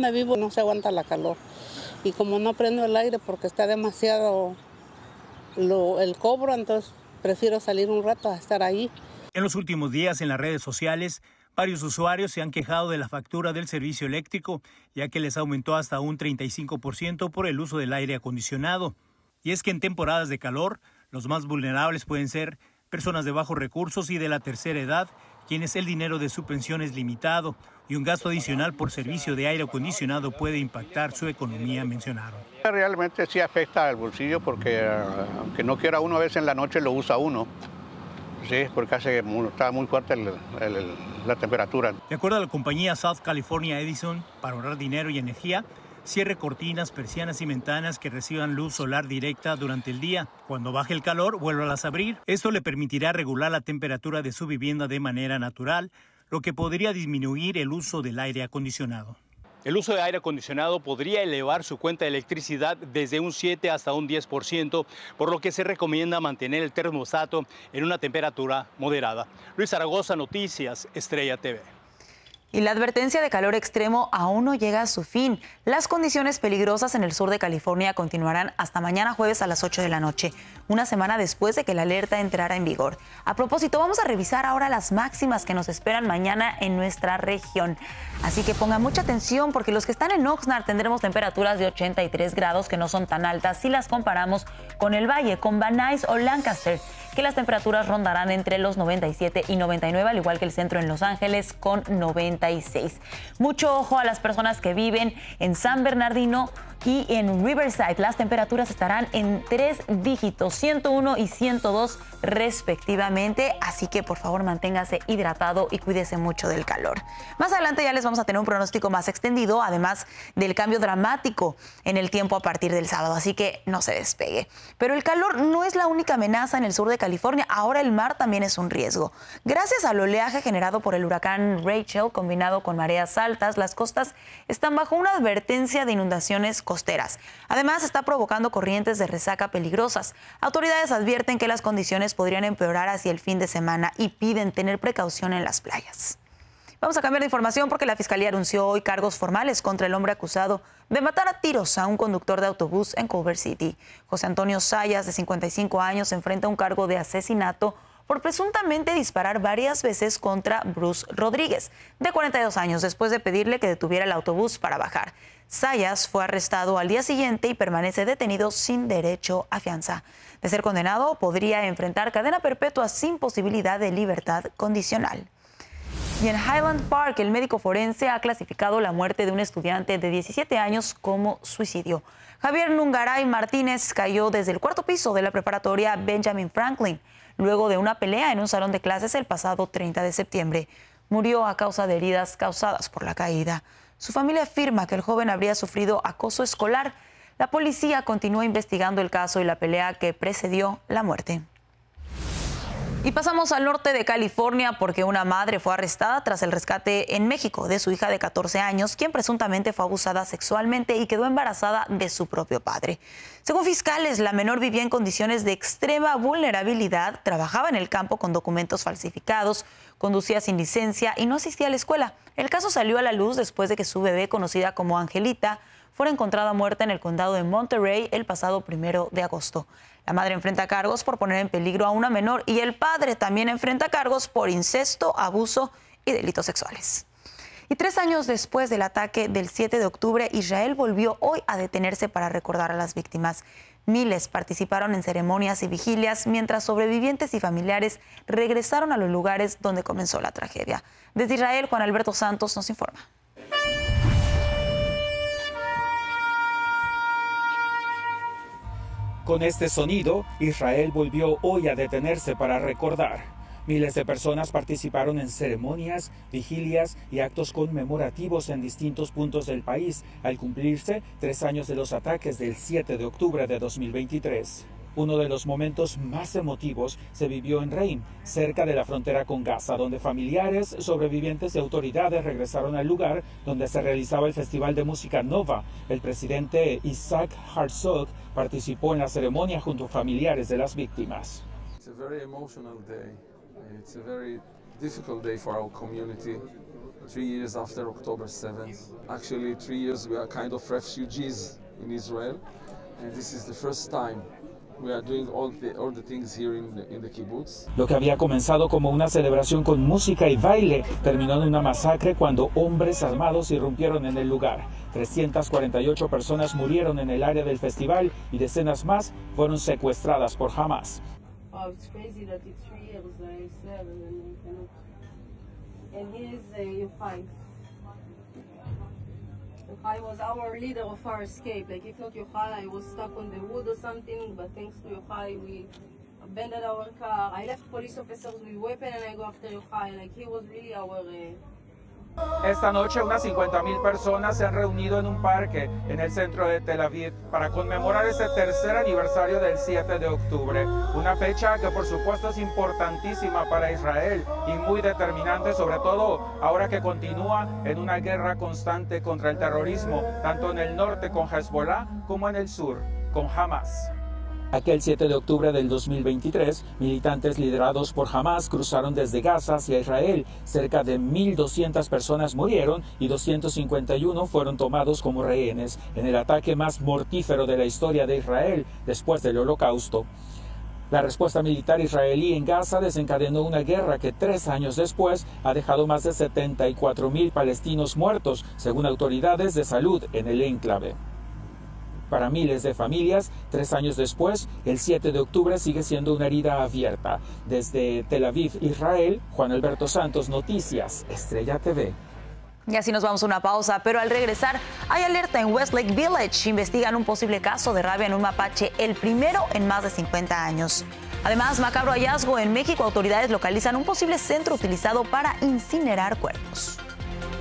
donde vivo no se aguanta la calor. Y como no prendo el aire porque está demasiado el cobro, entonces prefiero salir un rato a estar ahí. En los últimos días en las redes sociales, varios usuarios se han quejado de la factura del servicio eléctrico, ya que les aumentó hasta un 35% por el uso del aire acondicionado. Y es que en temporadas de calor, los más vulnerables pueden ser personas de bajos recursos y de la tercera edad, quienes el dinero de su pensión es limitado y un gasto adicional por servicio de aire acondicionado puede impactar su economía, mencionaron. Realmente sí afecta al bolsillo porque aunque no quiera uno, a veces en la noche lo usa uno. Sí, porque está muy fuerte la temperatura. De acuerdo a la compañía South California Edison, para ahorrar dinero y energía, cierre cortinas, persianas y ventanas que reciban luz solar directa durante el día. Cuando baje el calor, vuélvalas a abrir. Esto le permitirá regular la temperatura de su vivienda de manera natural, lo que podría disminuir el uso del aire acondicionado. El uso de aire acondicionado podría elevar su cuenta de electricidad desde un 7 hasta un 10%, por lo que se recomienda mantener el termostato en una temperatura moderada. Luis Zaragoza, Noticias Estrella TV. Y la advertencia de calor extremo aún no llega a su fin. Las condiciones peligrosas en el sur de California continuarán hasta mañana jueves a las 8 de la noche, una semana después de que la alerta entrara en vigor. A propósito, vamos a revisar ahora las máximas que nos esperan mañana en nuestra región. Así que pongan mucha atención porque los que están en Oxnard tendremos temperaturas de 83 grados que no son tan altas si las comparamos con el Valle, con Van Nuys o Lancaster, que las temperaturas rondarán entre los 97 y 99, al igual que el centro en Los Ángeles con 96. Mucho ojo a las personas que viven en San Bernardino y en Riverside. Las temperaturas estarán en 3 dígitos, 101 y 102 respectivamente, así que por favor manténgase hidratado y cuídese mucho del calor. Más adelante ya les vamos a tener un pronóstico más extendido, además del cambio dramático en el tiempo a partir del sábado, así que no se despegue. Pero el calor no es la única amenaza en el sur de California, ahora el mar también es un riesgo. Gracias al oleaje generado por el huracán Rachel, combinado con mareas altas, las costas están bajo una advertencia de inundaciones costeras. Además, está provocando corrientes de resaca peligrosas. Autoridades advierten que las condiciones podrían empeorar hacia el fin de semana y piden tener precaución en las playas. Vamos a cambiar de información porque la Fiscalía anunció hoy cargos formales contra el hombre acusado de matar a tiros a un conductor de autobús en Culver City. José Antonio Sayas, de 55 años, enfrenta un cargo de asesinato por presuntamente disparar varias veces contra Bruce Rodríguez, de 42 años, después de pedirle que detuviera el autobús para bajar. Sayas fue arrestado al día siguiente y permanece detenido sin derecho a fianza. De ser condenado, podría enfrentar cadena perpetua sin posibilidad de libertad condicional. Y en Highland Park, el médico forense ha clasificado la muerte de un estudiante de 17 años como suicidio. Javier Nungaray Martínez cayó desde el cuarto piso de la preparatoria Benjamin Franklin, luego de una pelea en un salón de clases el pasado 30 de septiembre. Murió a causa de heridas causadas por la caída. Su familia afirma que el joven habría sufrido acoso escolar. La policía continúa investigando el caso y la pelea que precedió la muerte. Y pasamos al norte de California porque una madre fue arrestada tras el rescate en México de su hija de 14 años, quien presuntamente fue abusada sexualmente y quedó embarazada de su propio padre. Según fiscales, la menor vivía en condiciones de extrema vulnerabilidad, trabajaba en el campo con documentos falsificados, conducía sin licencia y no asistía a la escuela. El caso salió a la luz después de que su bebé, conocida como Angelita, fuera encontrada muerta en el condado de Monterey el pasado 1 de agosto. La madre enfrenta cargos por poner en peligro a una menor y el padre también enfrenta cargos por incesto, abuso y delitos sexuales. Y 3 años después del ataque del 7 de octubre, Israel volvió hoy a detenerse para recordar a las víctimas. Miles participaron en ceremonias y vigilias mientras sobrevivientes y familiares regresaron a los lugares donde comenzó la tragedia. Desde Israel, Juan Alberto Santos nos informa. Con este sonido, Israel volvió hoy a detenerse para recordar. Miles de personas participaron en ceremonias, vigilias y actos conmemorativos en distintos puntos del país, al cumplirse 3 años de los ataques del 7 de octubre de 2023. Uno de los momentos más emotivos se vivió en Reim, cerca de la frontera con Gaza, donde familiares, sobrevivientes y autoridades regresaron al lugar donde se realizaba el Festival de Música Nova. El presidente Isaac Herzog participó en la ceremonia junto a familiares de las víctimas. It's a very emotional day. It's a very difficult day for our community. 3 years after October 7th. Actually, 3 years we are kind of refugees in Israel, and this is the first time we are doing all the things here in the kibbutz. Lo que había comenzado como una celebración con música y baile terminó en una masacre cuando hombres armados irrumpieron en el lugar. 348 personas murieron en el área del festival y decenas más fueron secuestradas por Hamas. Oh, it's crazy that it's 3 years, I said, and he is Yochai. Yochai was our leader of our escape. Like, if not Yochai, I was stuck on the wood or something, but thanks to Yochai, we abandoned our car. I left police officers with weapon and I go after Yochai. Like, he was really our... Esta noche unas 50,000 personas se han reunido en un parque en el centro de Tel Aviv para conmemorar ese tercer aniversario del 7 de octubre, una fecha que por supuesto es importantísima para Israel y muy determinante, sobre todo ahora que continúa en una guerra constante contra el terrorismo, tanto en el norte con Hezbollah como en el sur con Hamas. Aquel 7 de octubre del 2023, militantes liderados por Hamas cruzaron desde Gaza hacia Israel. Cerca de 1.200 personas murieron y 251 fueron tomados como rehenes en el ataque más mortífero de la historia de Israel después del Holocausto. La respuesta militar israelí en Gaza desencadenó una guerra que 3 años después ha dejado más de 74,000 palestinos muertos, según autoridades de salud en el enclave. Para miles de familias, 3 años después, el 7 de octubre sigue siendo una herida abierta. Desde Tel Aviv, Israel, Juan Alberto Santos, Noticias, Estrella TV. Y así nos vamos a una pausa, pero al regresar hay alerta en Westlake Village. Investigan un posible caso de rabia en un mapache, el primero en más de 50 años. Además, macabro hallazgo en México. Autoridades localizan un posible centro utilizado para incinerar cuerpos.